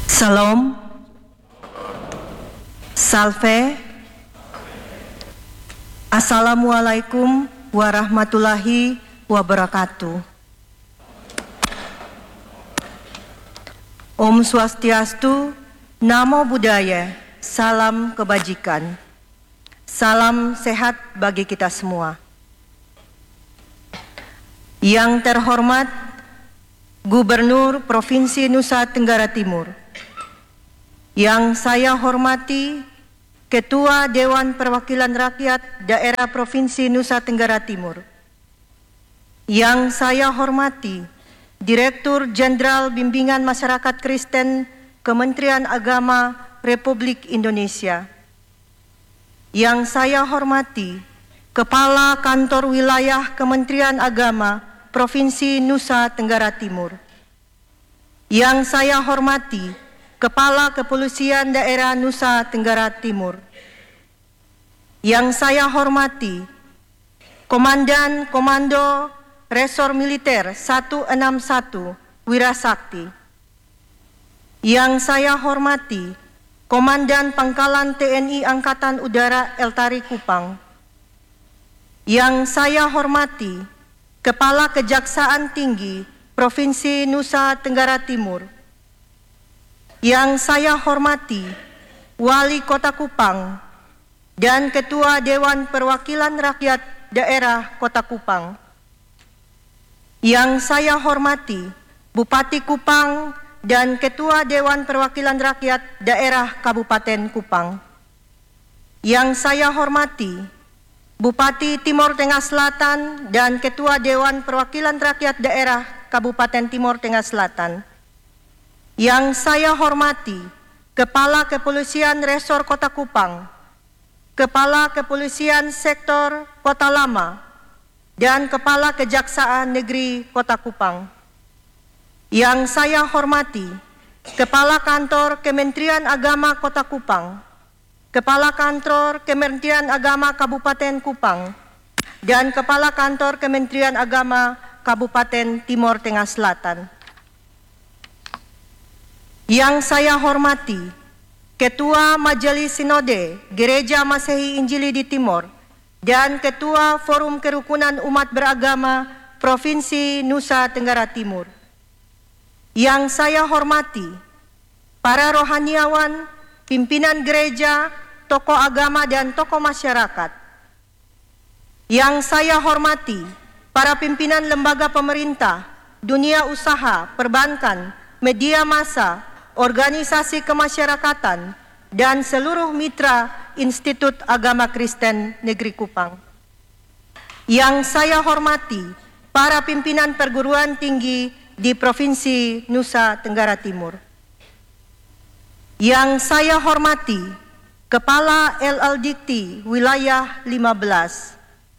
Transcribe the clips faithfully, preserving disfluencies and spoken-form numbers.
Salam, Salve, Assalamualaikum warahmatullahi wabarakatuh. Om Swastiastu, Namo Buddhaya, salam kebajikan. Salam sehat bagi kita semua. Yang terhormat Gubernur Provinsi Nusa Tenggara Timur, yang saya hormati Ketua Dewan Perwakilan Rakyat Daerah Provinsi Nusa Tenggara Timur, yang saya hormati Direktur Jenderal Bimbingan Masyarakat Kristen Kementerian Agama Republik Indonesia, yang saya hormati Kepala Kantor Wilayah Kementerian Agama Provinsi Nusa Tenggara Timur, yang saya hormati Kepala Kepolisian Daerah Nusa Tenggara Timur, yang saya hormati Komandan Komando Resor Militer seratus enam puluh satu Wirasakti, yang saya hormati Komandan Pangkalan T N I Angkatan Udara Eltari Kupang, yang saya hormati Kepala Kejaksaan Tinggi Provinsi Nusa Tenggara Timur, yang saya hormati Wali Kota Kupang dan Ketua Dewan Perwakilan Rakyat Daerah Kota Kupang, yang saya hormati Bupati Kupang dan Ketua Dewan Perwakilan Rakyat Daerah Kabupaten Kupang, yang saya hormati Bupati Timor Tengah Selatan dan Ketua Dewan Perwakilan Rakyat Daerah Kabupaten Timor Tengah Selatan, yang saya hormati Kepala Kepolisian Resor Kota Kupang, Kepala Kepolisian Sektor Kota Lama, dan Kepala Kejaksaan Negeri Kota Kupang, yang saya hormati Kepala Kantor Kementerian Agama Kota Kupang, Kepala Kantor Kementerian Agama Kabupaten Kupang, dan Kepala Kantor Kementerian Agama Kabupaten Timor Tengah Selatan. Yang saya hormati Ketua Majelis Sinode Gereja Masehi Injili di Timor dan Ketua Forum Kerukunan Umat Beragama Provinsi Nusa Tenggara Timur. Yang saya hormati para rohaniawan, pimpinan gereja, tokoh agama dan tokoh masyarakat. Yang saya hormati para pimpinan lembaga pemerintah, dunia usaha, perbankan, media massa, organisasi kemasyarakatan, dan seluruh mitra Institut Agama Kristen Negeri Kupang. Yang saya hormati para pimpinan perguruan tinggi di Provinsi Nusa Tenggara Timur. Yang saya hormati Kepala L L Dikti Wilayah lima belas.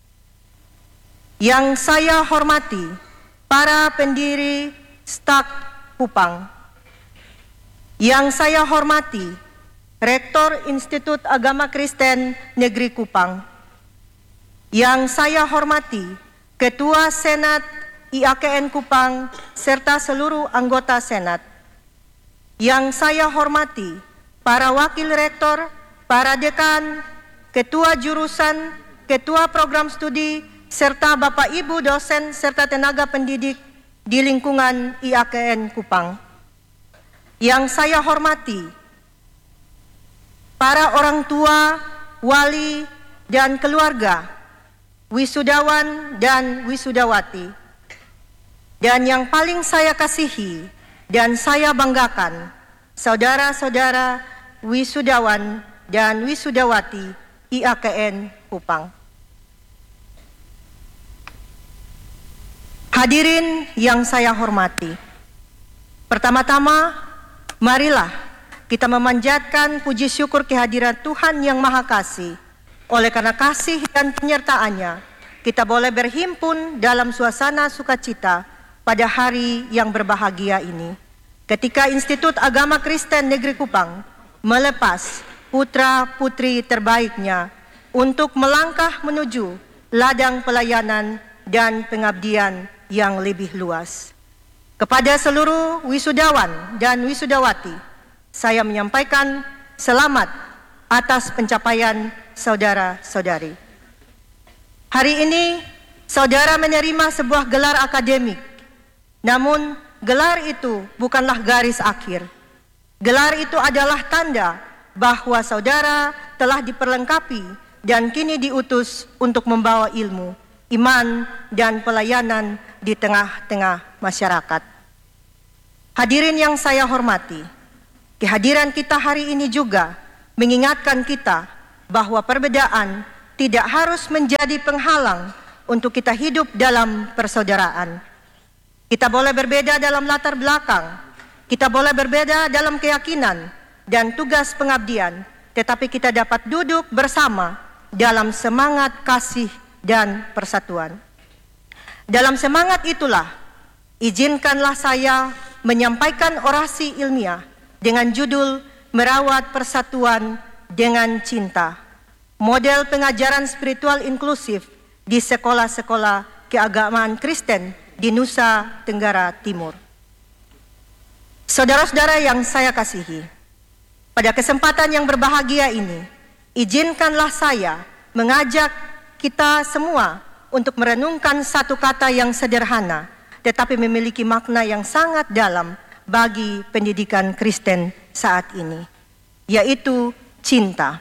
Yang saya hormati para pendiri Stak Kupang. Yang saya hormati Rektor Institut Agama Kristen Negeri Kupang. Yang saya hormati Ketua Senat I A K N Kupang serta seluruh anggota Senat. Yang saya hormati para wakil rektor, para dekan, ketua jurusan, ketua program studi, serta Bapak Ibu dosen serta tenaga pendidik di lingkungan I A K N Kupang. Yang saya hormati para orang tua, wali, dan keluarga, wisudawan dan wisudawati. Dan yang paling saya kasihi dan saya banggakan, saudara-saudara wisudawan dan wisudawati I A K N Kupang. Hadirin yang saya hormati, pertama-tama marilah kita memanjatkan puji syukur kehadiran Tuhan yang Maha Kasih. Oleh karena kasih dan penyertaannya, kita boleh berhimpun dalam suasana sukacita pada hari yang berbahagia ini. Ketika Institut Agama Kristen Negeri Kupang melepas putra-putri terbaiknya untuk melangkah menuju ladang pelayanan dan pengabdian yang lebih luas. Kepada seluruh wisudawan dan wisudawati, saya menyampaikan selamat atas pencapaian saudara-saudari. Hari ini saudara menerima sebuah gelar akademik, namun gelar itu bukanlah garis akhir. Gelar itu adalah tanda bahwa saudara telah diperlengkapi dan kini diutus untuk membawa ilmu, iman, dan pelayanan di tengah-tengah masyarakat. Hadirin yang saya hormati, kehadiran kita hari ini juga mengingatkan kita bahwa perbedaan tidak harus menjadi penghalang untuk kita hidup dalam persaudaraan. Kita boleh berbeda dalam latar belakang, kita boleh berbeda dalam keyakinan dan tugas pengabdian, tetapi kita dapat duduk bersama dalam semangat kasih dan persatuan. Dalam semangat itulah, izinkanlah saya menyampaikan orasi ilmiah dengan judul Merawat Persatuan dengan Cinta, model pengajaran spiritual inklusif di sekolah-sekolah keagamaan Kristen di Nusa Tenggara Timur. Saudara-saudara yang saya kasihi, pada kesempatan yang berbahagia ini, izinkanlah saya mengajak kita semua untuk merenungkan satu kata yang sederhana, tetapi memiliki makna yang sangat dalam bagi pendidikan Kristen saat ini, yaitu cinta.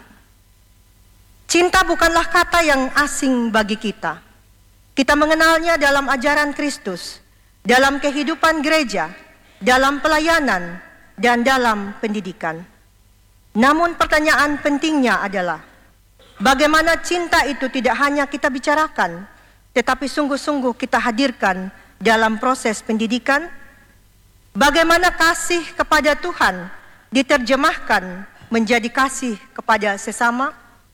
Cinta bukanlah kata yang asing bagi kita. Kita mengenalnya dalam ajaran Kristus, dalam kehidupan gereja, dalam pelayanan, dan dalam pendidikan. Namun pertanyaan pentingnya adalah, bagaimana cinta itu tidak hanya kita bicarakan, tetapi sungguh-sungguh kita hadirkan dalam proses pendidikan? Bagaimana kasih kepada Tuhan diterjemahkan menjadi kasih kepada sesama?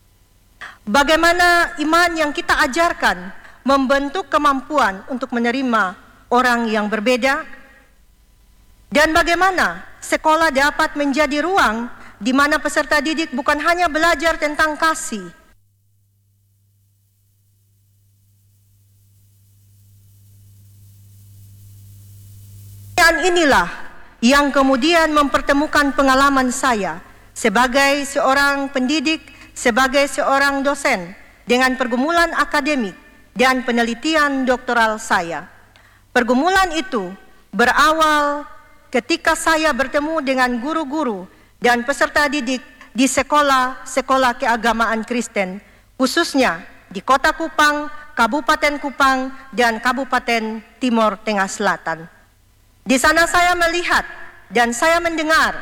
Bagaimana iman yang kita ajarkan membentuk kemampuan untuk menerima orang yang berbeda? Dan bagaimana sekolah dapat menjadi ruang di mana peserta didik bukan hanya belajar tentang kasih, inilah yang kemudian mempertemukan pengalaman saya sebagai seorang pendidik, sebagai seorang dosen, dengan pergumulan akademik dan penelitian doktoral saya. Pergumulan itu berawal ketika saya bertemu dengan guru-guru dan peserta didik di sekolah-sekolah keagamaan Kristen, khususnya di Kota Kupang, Kabupaten Kupang, dan Kabupaten Timor Tengah Selatan. Di sana saya melihat dan saya mendengar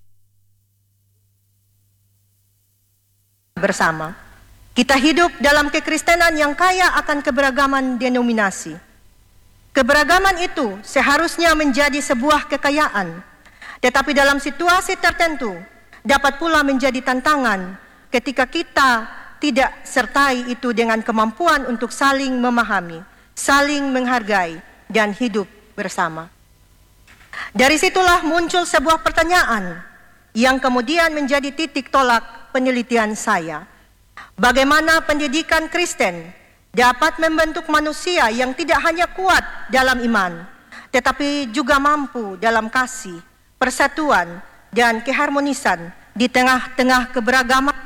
bersama. Kita hidup dalam kekristenan yang kaya akan keberagaman denominasi. Keberagaman itu seharusnya menjadi sebuah kekayaan, tetapi dalam situasi tertentu dapat pula menjadi tantangan ketika kita tidak sertai itu dengan kemampuan untuk saling memahami, saling menghargai, dan hidup bersama. Dari situlah muncul sebuah pertanyaan yang kemudian menjadi titik tolak penelitian saya. Bagaimana pendidikan Kristen dapat membentuk manusia yang tidak hanya kuat dalam iman, tetapi juga mampu dalam kasih, persatuan, dan keharmonisan di tengah-tengah keberagaman